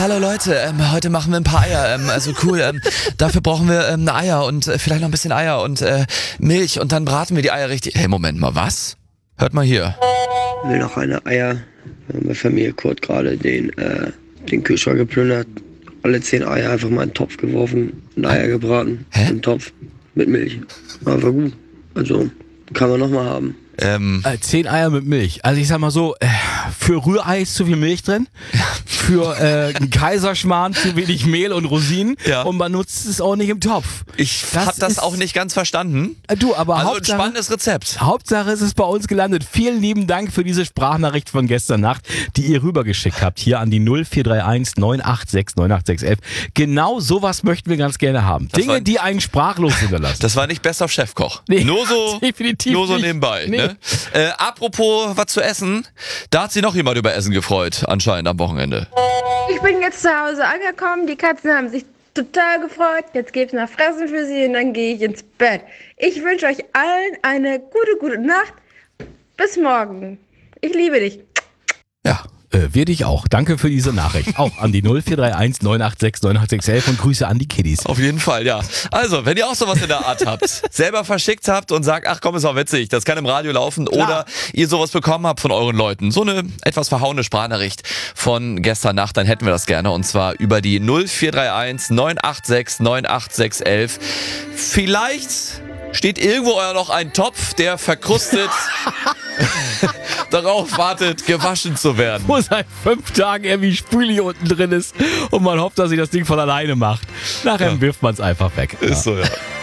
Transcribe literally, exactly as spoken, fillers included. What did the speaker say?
hallo Leute, ähm, heute machen wir ein paar Eier, ähm, also cool, ähm, dafür brauchen wir ähm, eine Eier und äh, vielleicht noch ein bisschen Eier und äh, Milch und dann braten wir die Eier richtig. Hey, Moment mal, was? Hört mal hier. Ich will noch eine Eier. Meine Familie Kurt gerade den, äh, den Kühlschrank geplündert. Alle zehn Eier einfach mal in den Topf geworfen, ein Eier gebraten, Hä? im Topf mit Milch. War war gut. Also kann man nochmal haben. Ähm, Äh, zehn Eier mit Milch. Also ich sag mal so, äh, für Rührei ist zu viel Milch drin, für äh, einen Kaiserschmarrn zu wenig Mehl und Rosinen Ja. und man nutzt es auch nicht im Topf. ich Das hab das ist- auch nicht ganz verstanden. Äh, Du, aber Also ein Hauptsache, spannendes Rezept. Hauptsache es ist bei uns gelandet. Vielen lieben Dank für diese Sprachnachricht von gestern Nacht, die ihr rübergeschickt habt, hier an die null vier drei eins neun acht sechs neun acht sechs elf. Genau sowas möchten wir ganz gerne haben. Das Dinge, war- die einen sprachlos hinterlassen. Das war nicht Best of Chefkoch. Nee, nur so, definitiv nur so nicht. nebenbei. Nee. Ne? Äh, apropos was zu essen, da hat sich noch jemand über Essen gefreut, anscheinend am Wochenende. Ich bin jetzt zu Hause angekommen, die Katzen haben sich total gefreut. Jetzt gibt's noch Fressen für sie und dann gehe ich ins Bett. Ich wünsche euch allen eine gute, gute Nacht. Bis morgen. Ich liebe dich. Ja, äh, wir dich auch. Danke für diese Nachricht. Auch an die null vier drei eins neun acht sechs neun acht sechs elf und Grüße an die Kiddies. Auf jeden Fall, ja. Also, wenn ihr auch sowas in der Art habt, selber verschickt habt und sagt, ach komm, ist auch witzig, das kann im Radio laufen, Klar. oder ihr sowas bekommen habt von euren Leuten, so eine etwas verhauene Sprachnachricht von gestern Nacht, dann hätten wir das gerne und zwar über die null vier drei eins neun acht sechs neun acht sechs elf. Vielleicht steht irgendwo euer noch ein Topf, der verkrustet darauf wartet, gewaschen zu werden. Wo seit fünf Tagen irgendwie Spüli unten drin ist und man hofft, dass sich das Ding von alleine macht. Nachher wirft man es einfach weg. Ist so, ja.